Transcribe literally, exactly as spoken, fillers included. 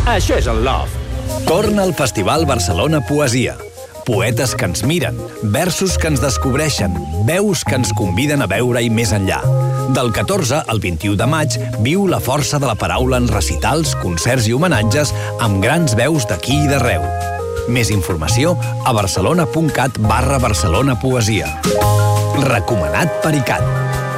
Això és el Love. Torna al Festival Barcelona Poesia. Poetes que ens miren, versos que ens descobreixen, veus que ens conviden a veure-hi més enllà. Del catorze al vint-i-u de maig, viu la força de la paraula en recitals, concerts i homenatges amb grans veus d'aquí i d'arreu. Més informació a barcelona punt cat barra Barcelona Poesia. Recomanat per I C A T.